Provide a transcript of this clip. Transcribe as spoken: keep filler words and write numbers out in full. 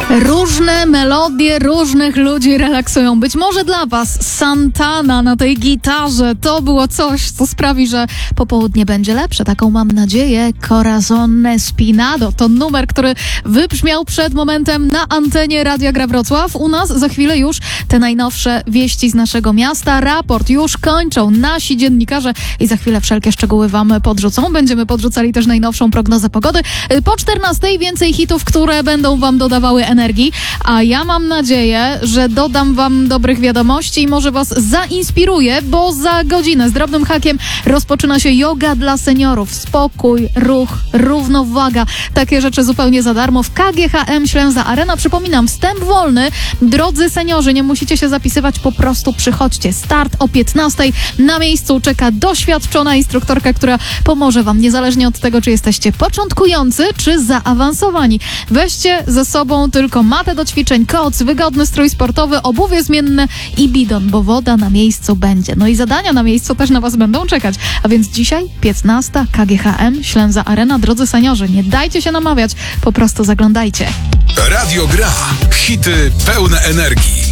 Różne melodie różnych ludzi relaksują. Być może dla was Santana na tej gitarze to było coś, co sprawi, że popołudnie będzie lepsze. Taką mam nadzieję. Corazon Espinado to numer, który wybrzmiał przed momentem na antenie Radia Gra Wrocław. U nas za chwilę już te najnowsze wieści z naszego miasta. Raport już kończą nasi dziennikarze i za chwilę wszelkie szczegóły wam podrzucą. Będziemy podrzucali też najnowszą prognozę pogody. Po czternastej więcej hitów, które będą wam dodawały energii, a ja mam nadzieję, że dodam wam dobrych wiadomości i może was zainspiruję, bo za godzinę z drobnym hakiem rozpoczyna się yoga dla seniorów. Spokój, ruch, równowaga. Takie rzeczy zupełnie za darmo w K G H M Ślęza Arena. Przypominam, wstęp wolny. Drodzy seniorzy, nie musicie się zapisywać, po prostu przychodźcie. Start o piętnastej. Na miejscu czeka doświadczona instruktorka, która pomoże wam, niezależnie od tego, czy jesteście początkujący, czy zaawansowani. Weźcie ze sobą tylko matę do ćwiczeń, koc, wygodny strój sportowy, obuwie zmienne i bidon, bo woda na miejscu będzie. No i zadania na miejscu też na was będą czekać. A więc dzisiaj piętnasta K G H M Ślęza Arena. Drodzy seniorzy, nie dajcie się namawiać, po prostu zaglądajcie. Radio Gra. Hity pełne energii.